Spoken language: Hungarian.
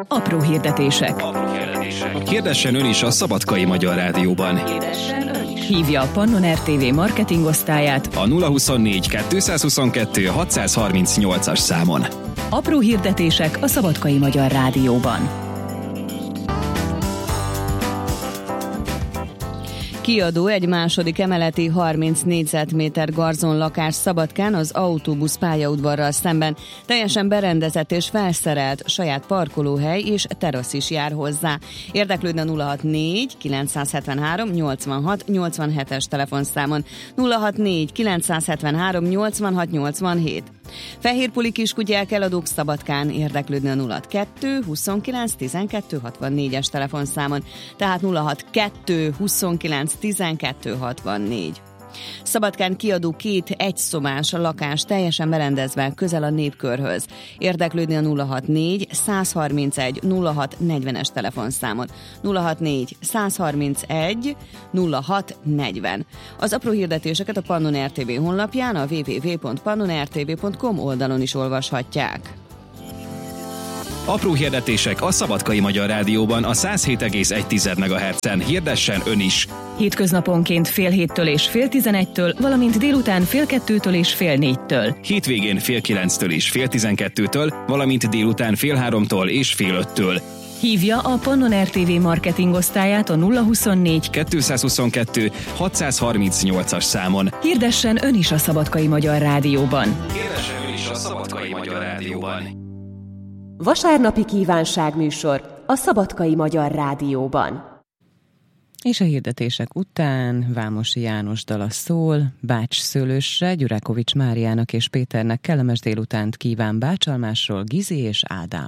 Apró hirdetések. Hirdessen ön is a Szabadkai Magyar Rádióban. Hívja a Pannon RTV marketingosztályát A 024 222 638-as számon. Apró hirdetések a Szabadkai Magyar Rádióban. Kiadó egy második emeleti 30 négyzetméter garzonlakás Szabadkán az autóbusz pályaudvarral szemben. Teljesen berendezett és felszerelt, saját parkolóhely és terasz is jár hozzá. Érdeklődne 064 973 86 87-es telefonszámon. 064 973 86 87. Fehérpuli kiskutyák eladók Szabadkán. Érdeklődne 062 29 12 64-es telefonszámon, tehát 062 29 12 64. Szabadkán kiadó 2 egyszobás lakás teljesen berendezve közel a Népkörhöz. Érdeklődni a 064 131 06 40-es telefonszámon. 064 131 06 40. Az apró hirdetéseket a Pannon RTV honlapján, a www.pannonrtv.com oldalon is olvashatják. Apró hirdetések a Szabadkai Magyar Rádióban a 107,1 MHz-en. Hirdessen ön is! Hétköznaponként fél 7-től és fél 11-től, valamint délután fél 2-től és fél 4-től. Hétvégén fél 9-től és fél 12-től, valamint délután fél 3-tól és fél 5-től. Hívja a Pannon RTV marketingosztályát a 024 222 638-as számon. Hirdessen ön is a Szabadkai Magyar Rádióban. Hirdessen ön is a Szabadkai Magyar Rádióban. Vasárnapi kívánságműsor a Szabadkai Magyar Rádióban. És a hirdetések után Vámosi János dala szól, Bács Szőlősre, Gyurákovics Máriának és Péternek kellemes délutánt kíván Bácsalmásról Gizi és Ádám.